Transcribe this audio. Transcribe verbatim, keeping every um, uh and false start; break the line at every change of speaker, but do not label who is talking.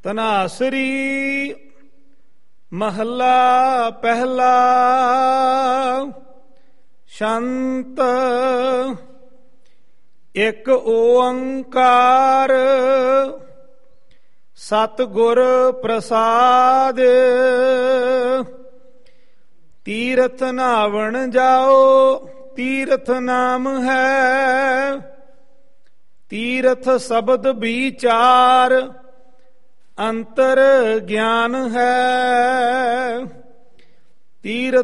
ਧਨਾਸਰੀ ਮਹੱਲਾ ਪਹਿਲਾ। ਸ਼ੰਤ ਇੱਕ ਓੰਕਾਰ ਸਤਿਗੁਰ ਪ੍ਰਸਾਦਿ। ਤੀਰਥ ਨਾਵਣ ਜਾਓ ਤੀਰਥ ਨਾਮ ਹੈ। ਤੀਰਥ ਸ਼ਬਦ ਵਿਚਾਰ ਅੰਤਰ ਗਿਆਨ ਹੈ। ਤੀਰਥ